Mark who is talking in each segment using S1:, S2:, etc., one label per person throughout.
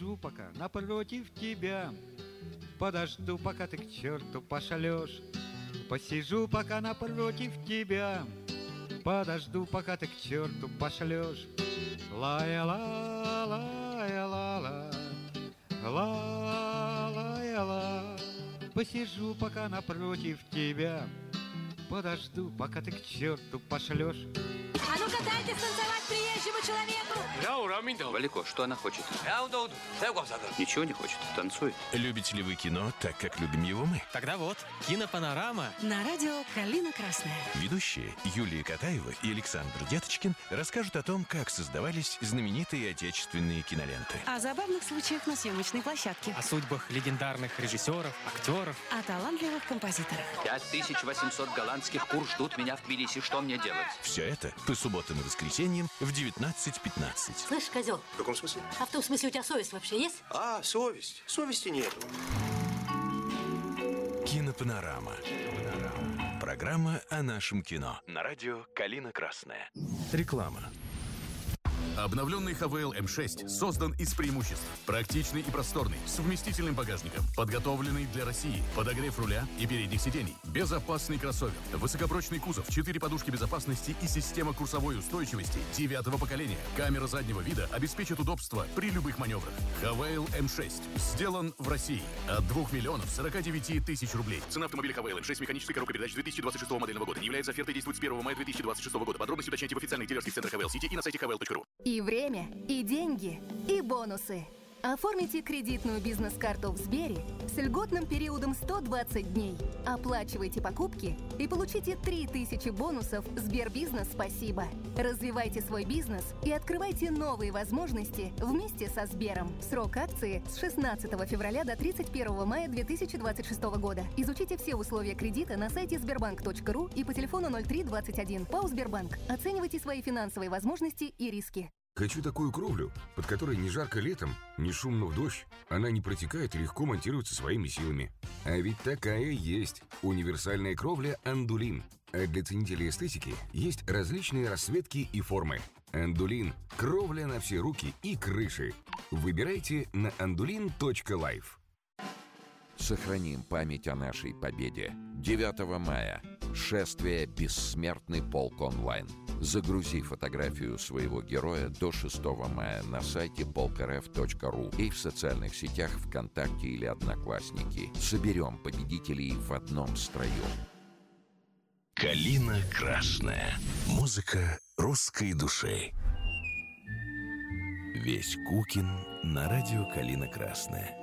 S1: Посижу пока напротив тебя, подожду, пока ты к черту пошлешь. Посижу пока напротив тебя, подожду, пока ты к черту пошлешь. Ла-я-ла, ла-я-ла-ла, ла-ла-я-ла. Посижу пока напротив тебя, подожду, пока ты к черту пошлешь.
S2: А ну-ка дайте станцевать приезжему человеку!
S3: Валико, что она хочет? Ничего не хочет, танцуй.
S4: Любите ли вы кино так, как любим его мы?
S5: Тогда вот, кинопанорама.
S2: На радио «Калина Красная».
S4: Ведущие Юлия Катаева и Александр Деточкин расскажут о том, как создавались знаменитые отечественные киноленты.
S2: О забавных случаях на съемочной площадке.
S5: О судьбах легендарных режиссеров, актеров.
S2: О талантливых композиторах.
S3: 5800 голландских кур ждут меня в Тбилиси. Что мне делать?
S4: Все это по субботам и воскресеньям в 19:15.
S6: Слышь, козел.
S7: В каком смысле?
S6: А в том смысле у тебя совесть вообще есть?
S7: А, совесть. Совести нету.
S4: Кинопанорама. Программа о нашем кино. На радио «Калина Красная». Реклама.
S8: Обновленный ХВЛ М6 создан из преимуществ. Практичный и просторный, с вместительным багажником, подготовленный для России, подогрев руля и передних сидений, безопасный кроссовер, высокопрочный кузов, 4 подушки безопасности и система курсовой устойчивости 9-го поколения. Камера заднего вида обеспечит удобство при любых маневрах. ХВЛ М6 сделан в России от 2 миллионов 49 тысяч рублей. Цена автомобиля ХВЛ М6 механической коробкой передач 2026 модельного года. Не является офертой, действует с 1 мая 2026 года. Подробности уточняйте в официальных дилерских центрах ХВЛ сети и на сайте hvl.ru.
S9: И время, и деньги, и бонусы. Оформите кредитную бизнес-карту в Сбере с льготным периодом 120 дней. Оплачивайте покупки и получите 3000 бонусов Сбербизнес «Спасибо». Развивайте свой бизнес и открывайте новые возможности вместе со Сбером. Срок акции с 16 февраля до 31 мая 2026 года. Изучите все условия кредита на сайте sberbank.ru и по телефону 0321. ПАО «Сбербанк». Оценивайте свои финансовые возможности и риски.
S10: Хочу такую кровлю, под которой не жарко летом, не шумно в дождь. Она не протекает и легко монтируется своими силами. А ведь такая есть. Универсальная кровля «Андулин». А для ценителей эстетики есть различные расцветки и формы. «Андулин» – кровля на все руки и крыши. Выбирайте на andulin.life.
S11: Сохраним память о нашей победе. 9 мая. Шествие «Бессмертный полк онлайн». Загрузи фотографию своего героя до 6 мая на сайте polkrf.ru и в социальных сетях ВКонтакте или Одноклассники. Соберем победителей в одном строю.
S4: «Калина Красная». Музыка русской души. Весь Кукин на радио «Калина Красная».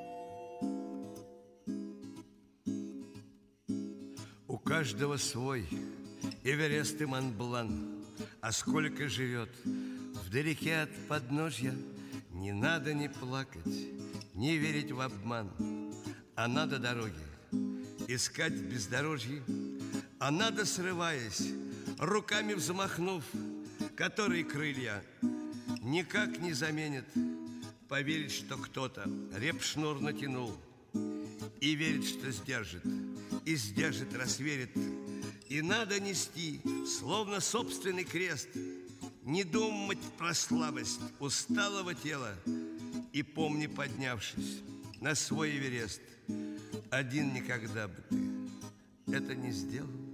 S12: У каждого свой Эверест и Монблан. А сколько живет вдалеке от подножья, не надо не плакать, не верить в обман. А надо дороги искать в бездорожье, а надо, срываясь, руками взмахнув, которые крылья никак не заменят, поверить, что кто-то репшнур натянул, и верить, что сдержит, и сдержит, расверит. И надо нести, словно собственный крест, не думать про слабость усталого тела. И помни, поднявшись на свой Эверест, один никогда бы ты это не сделал.